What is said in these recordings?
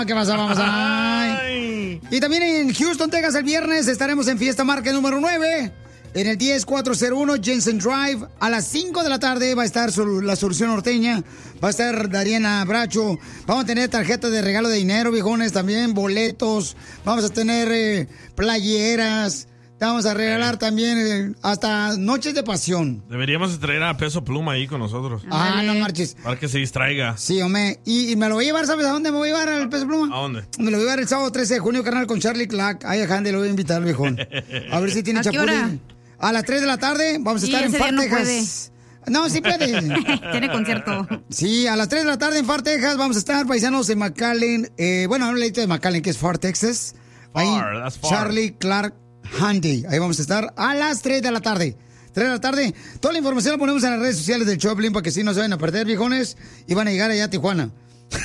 ¿Qué pasa? Vamos a... Y también en Houston, Texas, el viernes estaremos en Fiesta Market número 9. En el 10401 Jensen Drive, a las 5 de la tarde va a estar la Solución Norteña, va a estar Dariana Bracho, vamos a tener tarjetas de regalo de dinero, viejones, también boletos, vamos a tener playeras, vamos a regalar también hasta noches de pasión. Deberíamos traer a Peso Pluma ahí con nosotros. No marches. Para que se distraiga. Sí, hombre. Y me lo voy a llevar, ¿sabes a dónde me voy a llevar al Peso Pluma? ¿A dónde? Me lo voy a llevar el sábado 13 de junio, carnal, con Charlie Clark. Ahí a Handy lo voy a invitar, viejón. A ver si tiene chapulín. A las 3 de la tarde vamos a estar en Far, Texas. No, sí puede. Tiene concierto. Sí, a las 3 de la tarde en Far, Texas vamos a estar, paisanos, en McAllen. Bueno, un ladito de McAllen, que es Far, Texas. Ahí, that's far. Charlie Clark Handy. Ahí vamos a estar a las 3 de la tarde. 3 de la tarde. Toda la información la ponemos en las redes sociales del Choplin para que sí no se vayan a perder, viejones. Y van a llegar allá a Tijuana.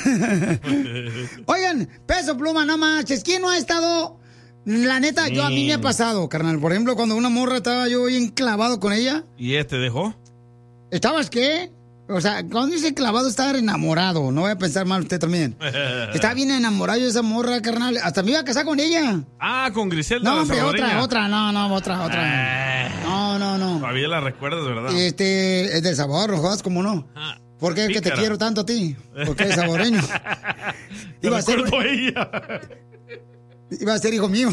Oigan, Peso Pluma, no manches. ¿Quién no ha estado? La neta, a mí me ha pasado, carnal. Por ejemplo, cuando una morra estaba yo bien clavado con ella. ¿Y ella te dejó? ¿Estabas qué? O sea, cuando dice clavado, estar enamorado. No voy a pensar mal usted también. Estaba bien enamorado de esa morra, carnal. Hasta me iba a casar con ella. Ah, con Griselda. No, hombre, otra. No, otra. No. Todavía la recuerdas, ¿verdad? Es del sabor, ¿no jodas? ¿Cómo no? ¿Por qué es que te quiero tanto a ti? Porque eres saboreño. Iba a ser ella. Iba a ser hijo mío.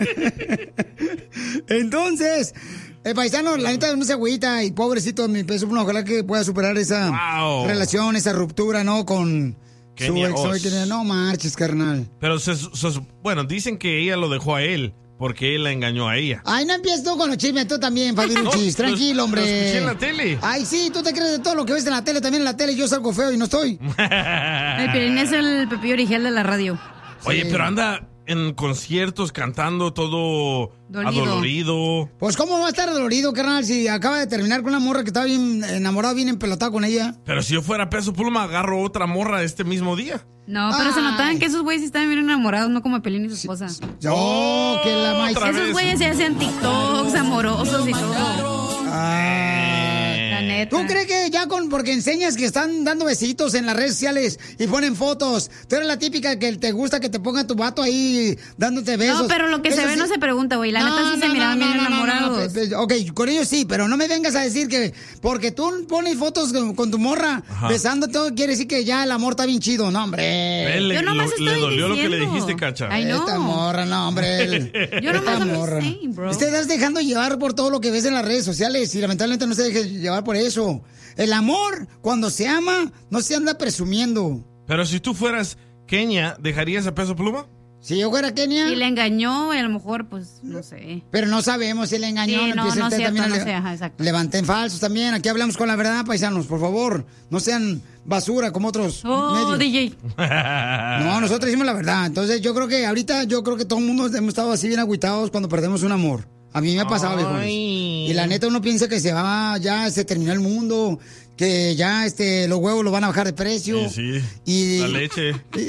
Entonces, el paisano, la neta, no se agüita. Y pobrecito mi Peso Pluma, ojalá que pueda superar esa relación, esa ruptura, ¿no? Con Kenia su ex. No marches, carnal. Pero, bueno, dicen que ella lo dejó a él porque él la engañó a ella. Ay, no empieces tú con los chismes, tú también, Fabiruchis. Tranquilo, hombre. Lo escuché en la tele. Ay, sí, tú te crees de todo lo que ves en la tele. También en la tele yo salgo feo y no estoy. El Piolín es el Pepillo Origel de la radio. Oye, pero anda en conciertos cantando todo adolorido. Pues cómo va a estar dolorido, carnal, si acaba de terminar con una morra que estaba bien enamorado, bien empelotado con ella. Pero si yo fuera Peso Pluma, agarro otra morra este mismo día. No, pero se notaban que esos güeyes estaban bien enamorados, no como Pelín y su esposa. Que la maíz. Esos güeyes se hacen TikToks amorosos y todo. La neta. ¿Tú crees que ya porque enseñas que están dando besitos en las redes sociales y ponen fotos? Tú eres la típica que te gusta que te ponga tu vato ahí dándote besos. No, pero lo que se ve no se pregunta, güey. La neta sí se miraban bien enamorados. Ok, con ellos sí, pero no me vengas a decir que porque tú pones fotos con tu morra besándote, todo quiere decir que ya el amor está bien chido. No, hombre. Yo nomás estoy le dolió diciendo. lo que le dijiste, Cacha. Ay, no. Esta morra, no, hombre. Yo nomás esta morra. bro. Usted estás dejando llevar por todo lo que ves en las redes sociales y lamentablemente no se deje llevar por eso. El amor, cuando se ama, no se anda presumiendo. Pero si tú fueras Kenia, ¿dejarías a Peso Pluma? Si yo fuera Kenia. Si le engañó, a lo mejor, pues, no sé. Pero no sabemos si le engañó. Sí, no es cierto, no sé, exacto. Levanten falsos también. Aquí hablamos con la verdad, paisanos, por favor. No sean basura como otros medios. DJ. No, nosotros decimos la verdad. Entonces yo creo que ahorita, todo el mundo hemos estado así bien agüitados cuando perdemos un amor. A mí me ha pasado, viejones. Y la neta uno piensa que ya se terminó el mundo, que ya los huevos los van a bajar de precio. Sí. Y la leche.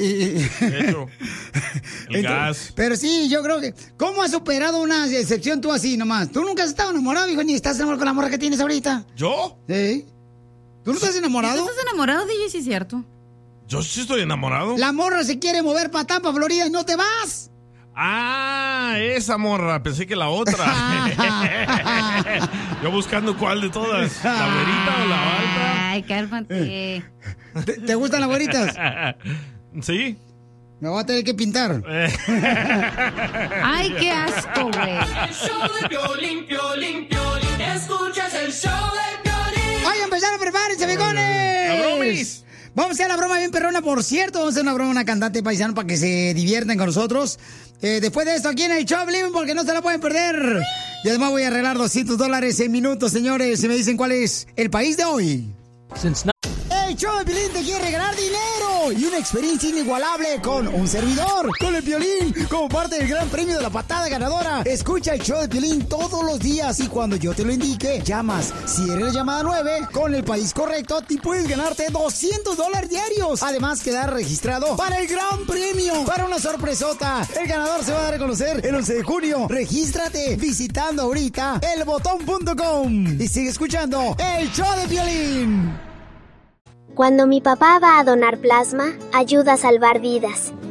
El gas. Pero sí, yo creo que... ¿Cómo has superado una decepción tú así nomás? ¿Tú nunca has estado enamorado, hijo? Ni estás enamorado con la morra que tienes ahorita. ¿Yo? Sí. ¿Tú no estás enamorado? ¿Tú estás enamorado, DJ? Sí, es cierto. Yo sí estoy enamorado. La morra se quiere mover para Tampa, Florida, y no te vas. Ah, esa morra, pensé que la otra. Yo buscando cuál de todas, la güerita o la alta. Ay, cálmate. ¿Te gustan las güeritas? Sí. Me voy a tener que pintar. Ay, qué asco, güey. El show de Piolín, Piolín, Piolín. Escuchas el show de Piolín. ¡Ay, empezaron! ¡Prepárense, bigones! ¡La bromis! Vamos a hacer la broma bien perrona, por cierto. Vamos a hacer una broma a una cantante paisano para que se diviertan con nosotros. Después de esto, aquí en el Choplin, porque no se la pueden perder. Y además voy a arreglar $200 en minutos, señores. Si me dicen cuál es el país de hoy. El show de Piolín te quiere regalar dinero y una experiencia inigualable con un servidor, con el Piolín, como parte del gran premio de la patada ganadora. Escucha el show de Piolín todos los días y cuando yo te lo indique, llamas. Si eres la llamada 9, con el país correcto, te puedes ganarte $200 diarios. Además, quedar registrado para el gran premio, para una sorpresota. El ganador se va a dar a conocer el 11 de junio. Regístrate visitando ahorita elbotón.com y sigue escuchando el show de Piolín. Cuando mi papá va a donar plasma, ayuda a salvar vidas.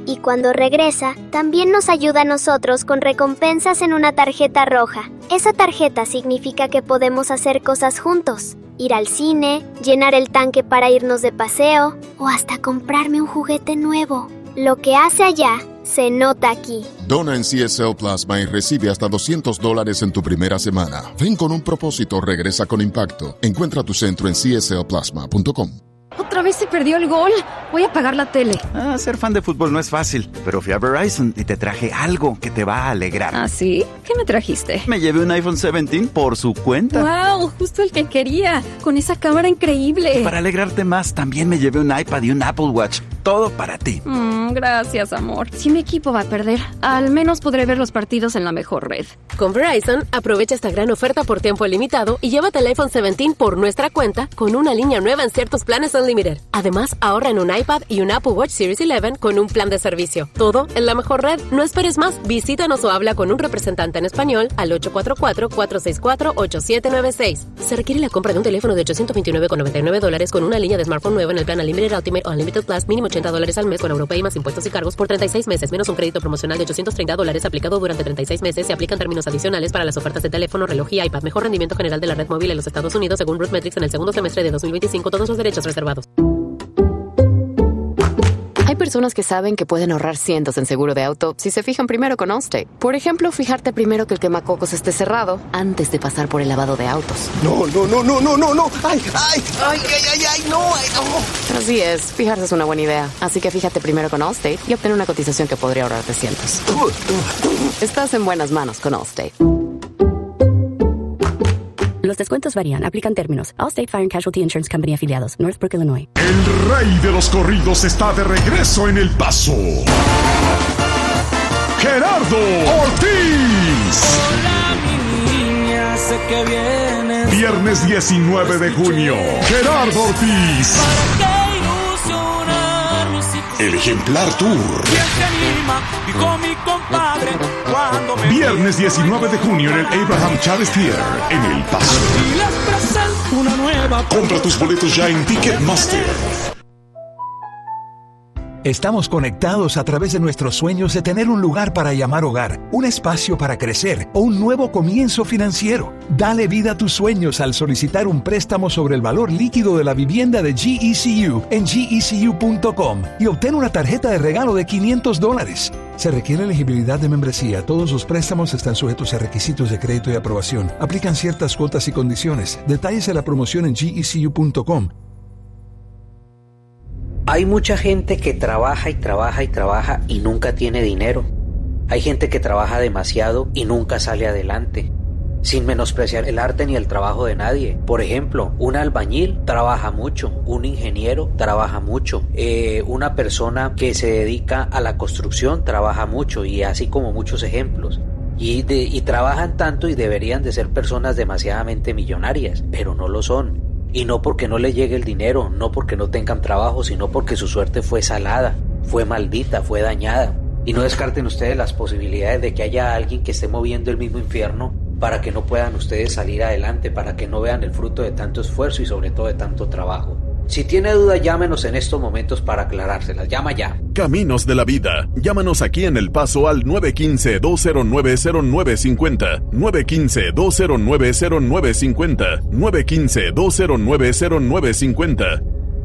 Y cuando regresa, también nos ayuda a nosotros con recompensas en una tarjeta roja. Esa tarjeta significa que podemos hacer cosas juntos. Ir al cine, llenar el tanque para irnos de paseo o hasta comprarme un juguete nuevo. Lo que hace allá, se nota aquí. Dona en CSL Plasma y recibe hasta $200 en tu primera semana. Ven con un propósito, regresa con impacto. Encuentra tu centro en cslplasma.com. Otra vez se perdió el gol. Voy a apagar la tele. Ser fan de fútbol no es fácil, pero fui a Verizon y te traje algo que te va a alegrar. ¿Ah, sí? ¿Qué me trajiste? Me llevé un iPhone 17 por su cuenta. ¡Wow! Justo el que quería. Con esa cámara increíble. Y para alegrarte más, también me llevé un iPad y un Apple Watch. Todo para ti. Gracias, amor. Si mi equipo va a perder, al menos podré ver los partidos en la mejor red. Con Verizon, aprovecha esta gran oferta por tiempo limitado y llévate el iPhone 17 por nuestra cuenta con una línea nueva en ciertos planes Unlimited. Además, ahorra en un iPad y un Apple Watch Series 11 con un plan de servicio. Todo en la mejor red. No esperes más. Visítanos o habla con un representante en español al 844-464-8796. Se requiere la compra de un teléfono de $829,99 con una línea de smartphone nueva en el plan Unlimited Ultimate o Unlimited Plus, mínimo $80 al mes con AuroPay más impuestos y cargos por 36 meses, menos un crédito promocional de $830 aplicado durante 36 meses. Se aplican términos adicionales para las ofertas de teléfono, reloj y iPad. Mejor rendimiento general de la red móvil en los Estados Unidos según RootMetrics en el segundo semestre de 2025. Todos los derechos reservados. Hay personas que saben que pueden ahorrar cientos en seguro de auto si se fijan primero con Allstate. Por ejemplo, fijarte primero que el quemacocos esté cerrado antes de pasar por el lavado de autos. No. ¡Ay, no! Así es, fijarse es una buena idea. Así que fíjate primero con Allstate y obtén una cotización que podría ahorrarte cientos. Estás en buenas manos con Allstate. Los descuentos varían. Aplican términos. Allstate Fire and Casualty Insurance Company afiliados. Northbrook, Illinois. El rey de los corridos está de regreso en El Paso. ¡Gerardo Ortiz! Hola, mi niña, sé que vienes. Viernes 19 de junio. Gerardo Ortiz. El Ejemplar Tour. Viernes 19 de junio en el Abraham Chávez Theater en El Paso. Compra tus boletos ya en Ticketmaster. Estamos conectados a través de nuestros sueños de tener un lugar para llamar hogar, un espacio para crecer o un nuevo comienzo financiero. Dale vida a tus sueños al solicitar un préstamo sobre el valor líquido de la vivienda de GECU en gecu.com y obtén una tarjeta de regalo de $500. Se requiere elegibilidad de membresía. Todos los préstamos están sujetos a requisitos de crédito y aprobación. Aplican ciertas cuotas y condiciones. Detalles de la promoción en gecu.com. Hay mucha gente que trabaja y nunca tiene dinero. Hay gente que trabaja demasiado y nunca sale adelante, sin menospreciar el arte ni el trabajo de nadie. Por ejemplo, un albañil trabaja mucho, un ingeniero trabaja mucho, una persona que se dedica a la construcción trabaja mucho, y así como muchos ejemplos. Y trabajan tanto y deberían de ser personas demasiadamente millonarias, pero no lo son. Y no porque no les llegue el dinero, no porque no tengan trabajo, sino porque su suerte fue salada, fue maldita, fue dañada. Y no descarten ustedes las posibilidades de que haya alguien que esté moviendo el mismo infierno para que no puedan ustedes salir adelante, para que no vean el fruto de tanto esfuerzo y sobre todo de tanto trabajo. Si tiene duda, llámenos en estos momentos para aclarárselas. Llama ya. Caminos de la Vida. Llámanos aquí en El Paso al 915-209-0950. 915-209-0950. 915-209-0950.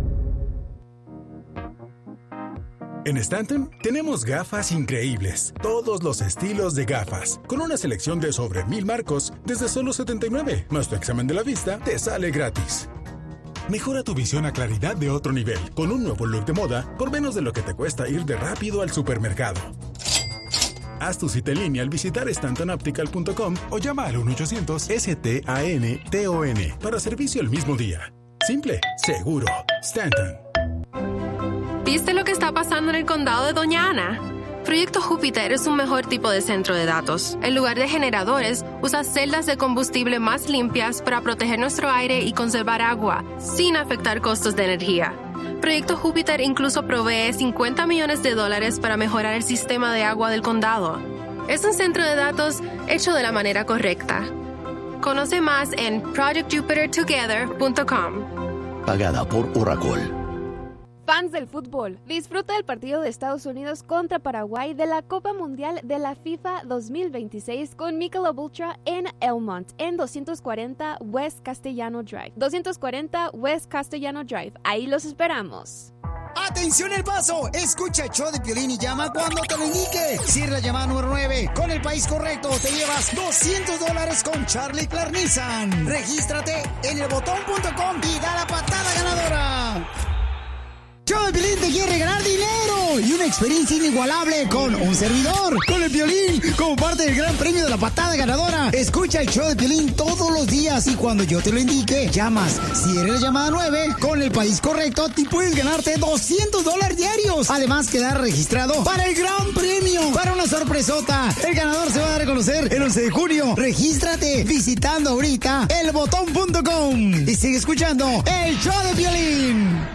En Stanton tenemos gafas increíbles, todos los estilos de gafas, con una selección de sobre 1000 marcos desde solo $79, más tu examen de la vista te sale gratis. Mejora tu visión a claridad de otro nivel, con un nuevo look de moda por menos de lo que te cuesta ir de rápido al supermercado. Haz tu cita en línea al visitar StantonOptical.com o llama al 1-800-STANTON para servicio el mismo día. Simple, seguro. Stanton. ¿Viste lo que está pasando en el condado de Doña Ana? Proyecto Júpiter es un mejor tipo de centro de datos. En lugar de generadores, usa celdas de combustible más limpias para proteger nuestro aire y conservar agua, sin afectar costos de energía. Proyecto Júpiter incluso provee $50 millones para mejorar el sistema de agua del condado. Es un centro de datos hecho de la manera correcta. Conoce más en projectjupitertogether.com. Pagada por Oracle. Fans del fútbol, disfruta del partido de Estados Unidos contra Paraguay de la Copa Mundial de la FIFA 2026 con Michelob Ultra en Elmont, en 240 West Castellano Drive. 240 West Castellano Drive. Ahí los esperamos. ¡Atención El Paso! Escucha el show de Piolín y llama cuando te lo indique. Si eres la llamada número 9, con el país correcto, te llevas $200 con Charlie Clark Nissan. Regístrate en elbotón.com y da la patada ganadora. Show de Piolín te quiere ganar dinero y una experiencia inigualable con un servidor, con el Piolín, como parte del gran premio de la patada ganadora. Escucha el show de Piolín todos los días y cuando yo te lo indique, llamas. Si eres la llamada 9, con el país correcto, te puedes ganarte $200 diarios. Además, quedar registrado para el gran premio, para una sorpresota. El ganador se va a dar a conocer el 11 de junio. Regístrate visitando ahorita elbotón.com y sigue escuchando el show de Piolín.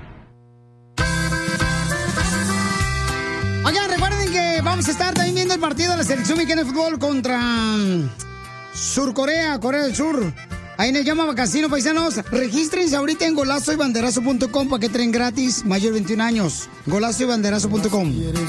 Oigan, recuerden que vamos a estar también viendo el partido de la selección mexicana de fútbol contra Corea del Sur. Ahí en el Llama Casino, paisanos. Regístrense ahorita en golazoybanderazo.com para que traen gratis mayor de 21 años. Golazoybanderazo.com.